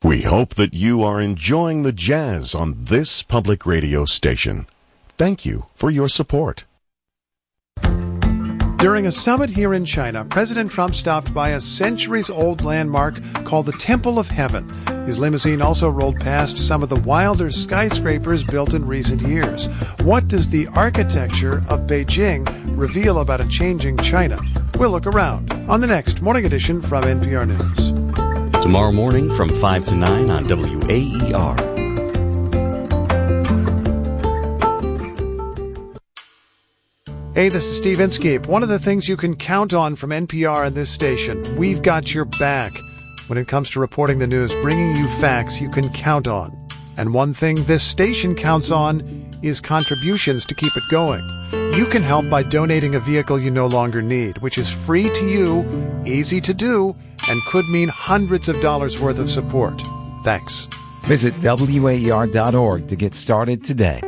We hope that you are enjoying the jazz on this public radio station. Thank you for your support. During a summit here in China, President Trump stopped by a centuries-old landmark called the Temple of Heaven. His limousine also rolled past some of the wilder skyscrapers built in recent years. What does the architecture of Beijing reveal about a changing China? We'll look around on the next Morning Edition from NPR News. Tomorrow morning from 5 to 9 on WAER. Hey, this is Steve Inskeep. One of the things you can count on from NPR and this station, we've got your back. When it comes to reporting the news, bringing you facts you can count on. And one thing this station counts on is contributions to keep it going. You can help by donating a vehicle you no longer need, which is free to you, easy to do, and could mean hundreds of dollars worth of support. Thanks. Visit WAER.org to get started today.